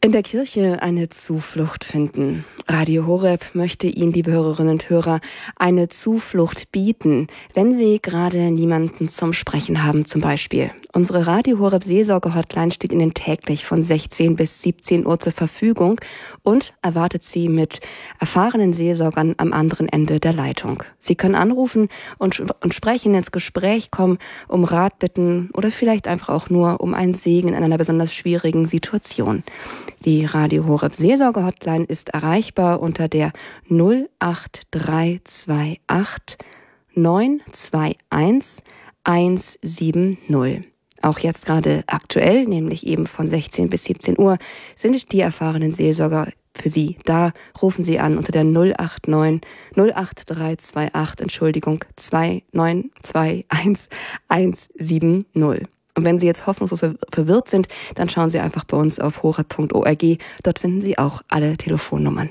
In der Kirche eine Zuflucht finden. Radio Horeb möchte Ihnen, liebe Hörerinnen und Hörer, eine Zuflucht bieten, wenn Sie gerade niemanden zum Sprechen haben zum Beispiel. Unsere Radio Horeb Seelsorge-Hotline steht Ihnen täglich von 16 bis 17 Uhr zur Verfügung und erwartet Sie mit erfahrenen Seelsorgern am anderen Ende der Leitung. Sie können anrufen und sprechen, ins Gespräch kommen, um Rat bitten oder vielleicht einfach auch nur um einen Segen in einer besonders schwierigen Situation. Die Radio Horeb Seelsorge-Hotline ist erreichbar unter der 08328 921 170. Auch jetzt gerade aktuell, nämlich eben von 16 bis 17 Uhr, sind die erfahrenen Seelsorger für Sie da. Rufen Sie an unter der 08328 2921 170. Und wenn Sie jetzt hoffnungslos verwirrt sind, dann schauen Sie einfach bei uns auf horeb.org. Dort finden Sie auch alle Telefonnummern.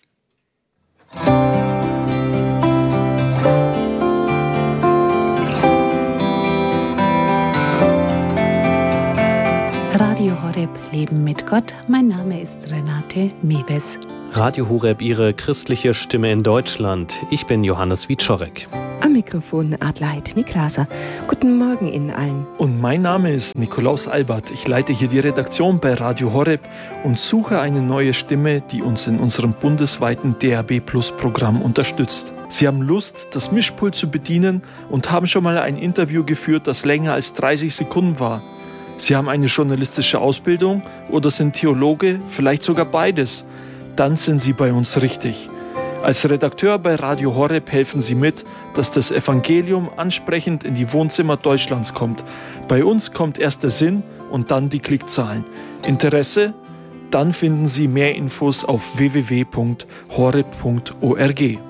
Radio Horeb, Leben mit Gott. Mein Name ist Renate Mewes. Radio Horeb, Ihre christliche Stimme in Deutschland. Ich bin Johannes Wieczorek. Am Mikrofon Adelaide Niklaser. Guten Morgen Ihnen allen. Und mein Name ist Nikolaus Albert. Ich leite hier die Redaktion bei Radio Horeb und suche eine neue Stimme, die uns in unserem bundesweiten DAB+-Programm unterstützt. Sie haben Lust, das Mischpult zu bedienen und haben schon mal ein Interview geführt, das länger als 30 Sekunden war. Sie haben eine journalistische Ausbildung oder sind Theologe, vielleicht sogar beides. Dann sind Sie bei uns richtig. Als Redakteur bei Radio Horeb helfen Sie mit, dass das Evangelium ansprechend in die Wohnzimmer Deutschlands kommt. Bei uns kommt erst der Sinn und dann die Klickzahlen. Interesse? Dann finden Sie mehr Infos auf www.horeb.org.